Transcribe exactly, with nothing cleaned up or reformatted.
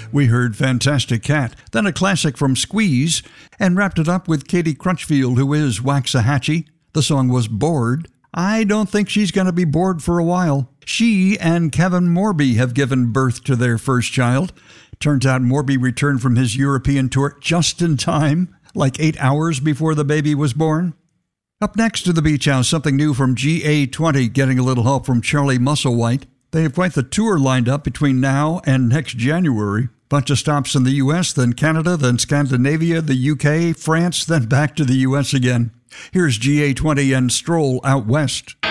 We heard Fantastic Cat, then a classic from Squeeze, and wrapped it up with Katie Crutchfield, who is Waxahachie. The song was Bored. I don't think she's going to be bored for a while. She and Kevin Morby have given birth to their first child. Turns out Morby returned from his European tour just in time, like eight hours before the baby was born. Up next to the Beach House, something new from G A twenty, getting a little help from Charlie Musselwhite. They have quite the tour lined up between now and next January. Bunch of stops in the U S, then Canada, then Scandinavia, the U K, France, then back to the U S again. Here's G A twenty and Stroll Out West.